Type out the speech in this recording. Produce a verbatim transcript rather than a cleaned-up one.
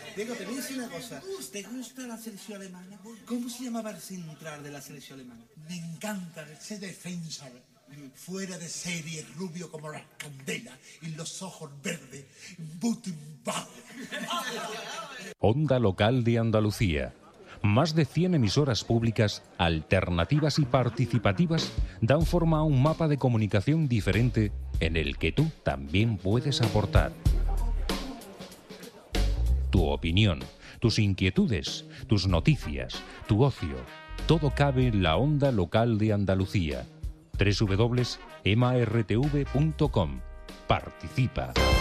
Diego, te voy a decir una cosa. ¿Te gusta la selección alemana? ¿Cómo se llamaba el central de la selección alemana? Me encanta ese defensa. Fuera de serie, rubio como la candela y los ojos verdes. Butenbach. Onda Local de Andalucía. Más de cien emisoras públicas, alternativas y participativas dan forma a un mapa de comunicación diferente en el que tú también puedes aportar. Tu opinión, tus inquietudes, tus noticias, tu ocio, todo cabe en la Onda Local de Andalucía. doble u doble u doble u punto ema erre te ve punto com. Participa.